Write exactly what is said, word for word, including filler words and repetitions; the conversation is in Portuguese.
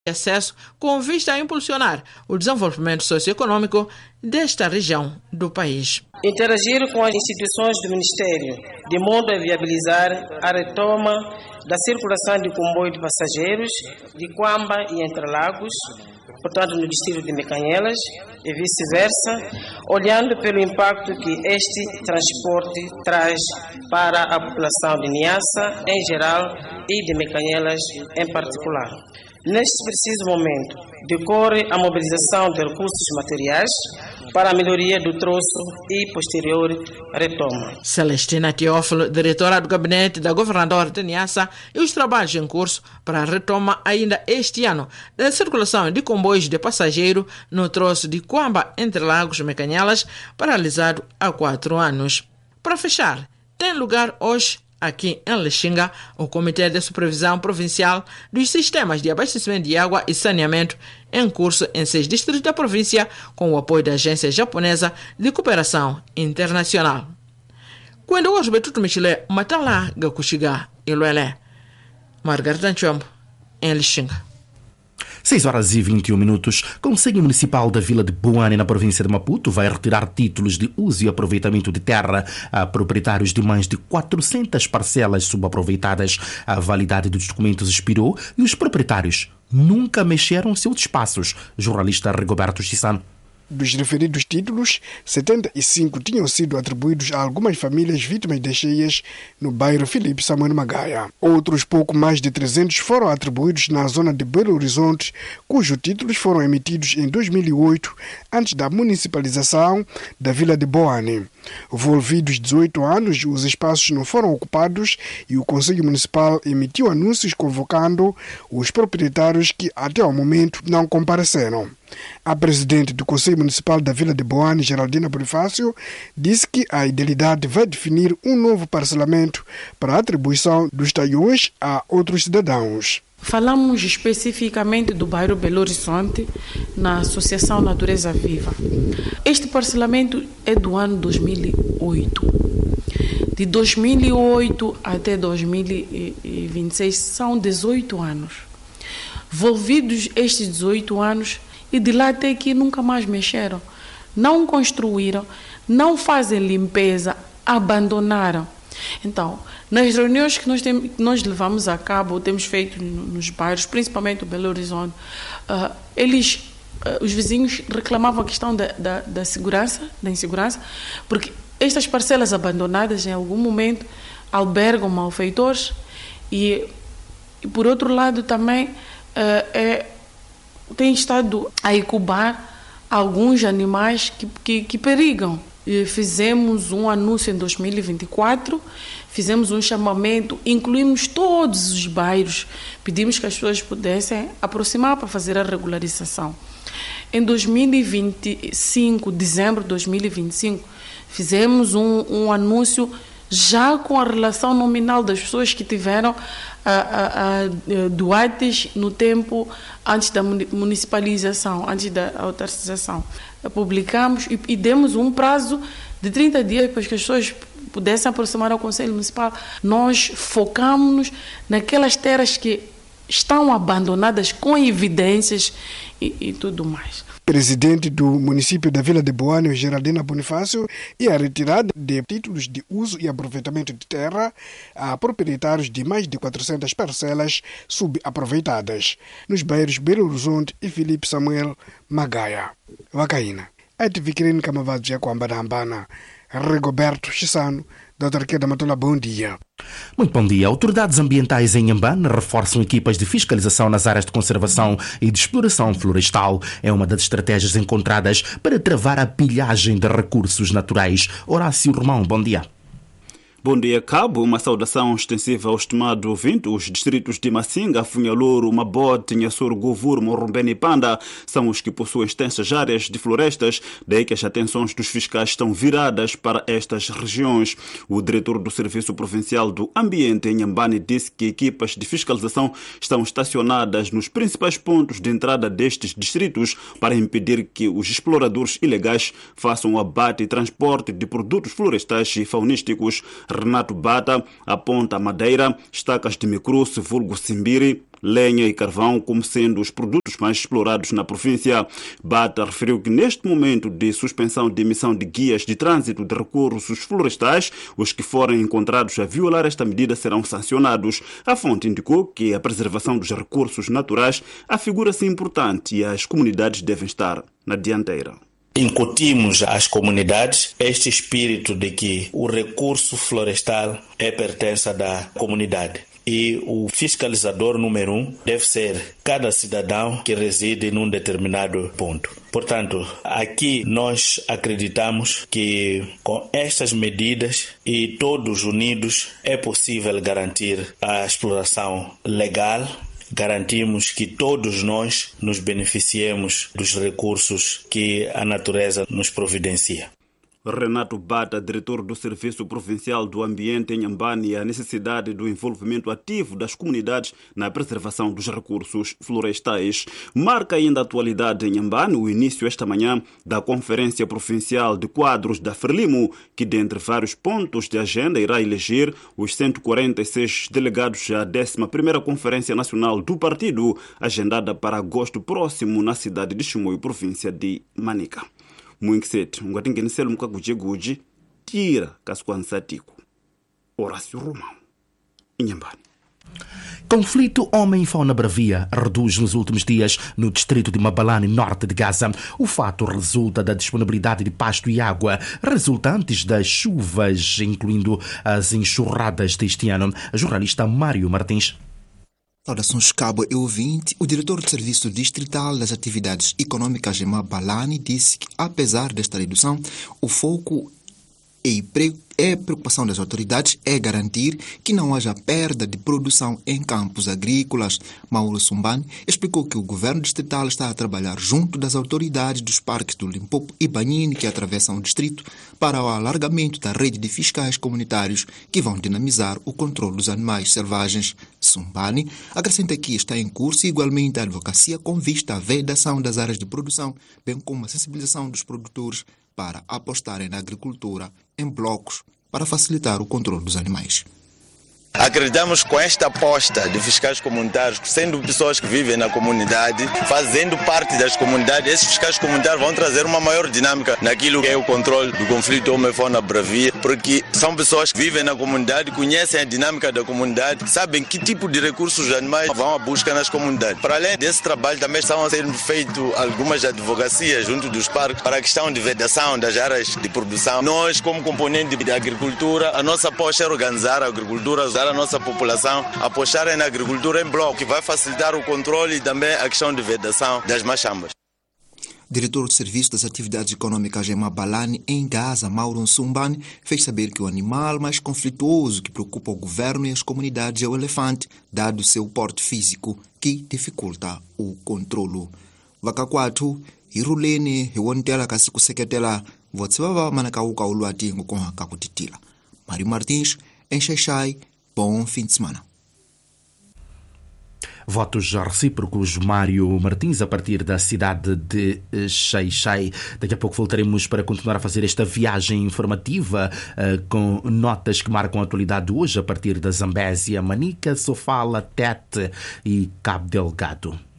acesso com vista a impulsionar o desenvolvimento socioeconômico desta região do país. Interagir com as instituições do Ministério, de modo a viabilizar a retoma da circulação de comboio de passageiros de Quamba e Entre-Lagos, portanto no distrito de Mecanhelas, e vice-versa, olhando pelo impacto que este transporte traz para a população de Niassa em geral e de Mecanhelas em particular. Neste preciso momento, decorre a mobilização de recursos materiais para a melhoria do troço e posterior retoma. Celestina Teófilo, diretora do gabinete da governadora de Niassa, e os trabalhos em curso para a retoma ainda este ano da circulação de comboios de passageiro no troço de Quamba, Entre-Lagos e Mecanhelas, paralisado há quatro anos. Para fechar, tem lugar hoje, aqui em Lixinga, o Comitê de Supervisão Provincial dos Sistemas de Abastecimento de Água e Saneamento, em curso em seis distritos da província, com o apoio da Agência Japonesa de Cooperação Internacional. Quando hoje Betuto Michele Matala Gakushiga Iluele, Margarida Nchombo, em Lixinga. seis horas e vinte e um minutos. Conselho Municipal da Vila de Boane, na província de Maputo, vai retirar títulos de uso e aproveitamento de terra a proprietários de mais de quatrocentas parcelas subaproveitadas. A validade dos documentos expirou e os proprietários nunca mexeram seus espaços. Jornalista Rigoberto Chissano. Dos referidos títulos, setenta e cinco tinham sido atribuídos a algumas famílias vítimas de cheias no bairro Filipe Samuel Magaia. Outros pouco mais de trezentos foram atribuídos na zona de Belo Horizonte, cujos títulos foram emitidos em dois mil e oito, antes da municipalização da Vila de Boane. Envolvidos dezoito anos, os espaços não foram ocupados e o Conselho Municipal emitiu anúncios convocando os proprietários que até ao momento não compareceram. A presidente do Conselho Municipal da Vila de Boane, Geraldina Bonifácio, disse que a idealidade vai definir um novo parcelamento para a atribuição dos talhões a outros cidadãos. Falamos especificamente do bairro Belo Horizonte, na Associação Natureza Viva. Este parcelamento é do ano dois mil e oito. De dois mil e oito até dois mil e vinte e seis são dezoito anos. Envolvidos estes dezoito anos, e de lá até aqui nunca mais mexeram. Não construíram, não fazem limpeza, abandonaram. Então, nas reuniões que nós, tem, que nós levamos a cabo, temos feito nos bairros, principalmente o Belo Horizonte, uh, eles, uh, os vizinhos reclamavam a questão da, da, da segurança, da insegurança, porque estas parcelas abandonadas em algum momento albergam malfeitores e, e por outro lado também uh, é, tem estado a incubar alguns animais que, que, que perigam. E fizemos um anúncio em dois mil e vinte e quatro, fizemos um chamamento, incluímos todos os bairros, pedimos que as pessoas pudessem aproximar para fazer a regularização. Em dois mil e vinte e cinco, dezembro de dois mil e vinte e cinco, fizemos um, um anúncio já com a relação nominal das pessoas que tiveram a, a, a, doates no tempo antes da municipalização, antes da autarquização. Publicamos e, e demos um prazo de trinta dias para que as pessoas pudessem aproximar ao Conselho Municipal. Nós focamos-nos naquelas terras que estão abandonadas com evidências e, e tudo mais. Presidente do município da Vila de Boane, Geraldina Bonifácio, e a retirada de títulos de uso e aproveitamento de terra a proprietários de mais de quatrocentas parcelas subaproveitadas nos bairros Belo Horizonte e Filipe Samuel Magaia. Vacaína. A T V Crine Camavados Yacuambana, Rigoberto Chissano, doutor Queda Matola, bom dia. Muito bom dia. Autoridades ambientais em Inhambane reforçam equipas de fiscalização nas áreas de conservação e de exploração florestal. É uma das estratégias encontradas para travar a pilhagem de recursos naturais. Horácio Romão, bom dia. Bom dia, Cabo. Uma saudação extensiva ao estimado ouvinte. Os distritos de Massinga, Funhalouro, Mabote, Nhassoro, Govur, Morrombene e Panda são os que possuem extensas áreas de florestas, daí que as atenções dos fiscais estão viradas para estas regiões. O diretor do Serviço Provincial do Ambiente em Inhambane disse que equipas de fiscalização estão estacionadas nos principais pontos de entrada destes distritos para impedir que os exploradores ilegais façam o abate e transporte de produtos florestais e faunísticos. Renato Bata aponta a madeira, estacas de micruce, vulgo simbiri, lenha e carvão como sendo os produtos mais explorados na província. Bata referiu que neste momento de suspensão de emissão de guias de trânsito de recursos florestais, os que forem encontrados a violar esta medida serão sancionados. A fonte indicou que a preservação dos recursos naturais afigura-se importante e as comunidades devem estar na dianteira. Incutimos às comunidades este espírito de que o recurso florestal é pertença da comunidade. E o fiscalizador número um deve ser cada cidadão que reside num determinado ponto. Portanto, aqui nós acreditamos que com estas medidas e todos unidos é possível garantir a exploração legal. Garantimos que todos nós nos beneficiemos dos recursos que a natureza nos providencia. Renato Bata, diretor do Serviço Provincial do Ambiente em Inhambane, e a necessidade do envolvimento ativo das comunidades na preservação dos recursos florestais. Marca ainda a atualidade em Inhambane o início esta manhã da Conferência Provincial de Quadros da Frelimo, que dentre vários pontos de agenda irá eleger os cento e quarenta e seis delegados à décima primeira Conferência Nacional do Partido, agendada para agosto próximo na cidade de Chimoio, província de Manica. Muinkset, um gatinho que um caguji guji, tira casquansatico. Horácio Romão, Inhambane. Conflito homem-fauna bravia reduz nos últimos dias no distrito de Mabalane, norte de Gaza. O fato resulta da disponibilidade de pasto e água resultantes das chuvas, incluindo as enxurradas deste ano. A jornalista Mário Martins. Saudações, cabo e ouvinte. O diretor do Serviço Distrital das Atividades Econômicas de Mabalane disse que, apesar desta redução, o foco e a preocupação das autoridades é garantir que não haja perda de produção em campos agrícolas. Mauro Sumbani explicou que o governo distrital está a trabalhar junto das autoridades dos parques do Limpopo e Banhine, que atravessam o distrito, para o alargamento da rede de fiscais comunitários que vão dinamizar o controle dos animais selvagens. Sumbani acrescenta que está em curso igualmente a advocacia com vista à vedação das áreas de produção, bem como a sensibilização dos produtores para apostarem na agricultura em blocos para facilitar o controle dos animais. Acreditamos com esta aposta de fiscais comunitários, sendo pessoas que vivem na comunidade, fazendo parte das comunidades, esses fiscais comunitários vão trazer uma maior dinâmica naquilo que é o controle do conflito homem-fauna bravia, porque são pessoas que vivem na comunidade, conhecem a dinâmica da comunidade, sabem que tipo de recursos os animais vão à busca nas comunidades. Para além desse trabalho, também estão a ser feitas algumas advocacias junto dos parques para a questão de vedação das áreas de produção. Nós, como componente da agricultura, a nossa aposta é organizar a agricultura, a nossa população a apostarem na agricultura em bloco, que vai facilitar o controle e também a questão de vedação das machambas. Diretor do Serviço das Atividades Econômicas em Mabalane, em Gaza, Mauro Sumbani, fez saber que o animal mais conflituoso que preocupa o governo e as comunidades é o elefante, dado seu porte físico que dificulta o controlo. Vakakwatu, Irulene, Hiwontela Kasikuseketela, Votsivava Manakauka Uluatingo com a Kakutitila. Mário Martins, em Xaixai. Bom fim de semana. Votos recíprocos, Mário Martins, a partir da cidade de Xaixai. Daqui a pouco voltaremos para continuar a fazer esta viagem informativa uh, com notas que marcam a atualidade de hoje a partir da Zambésia, Manica, Sofala, Tete e Cabo Delgado.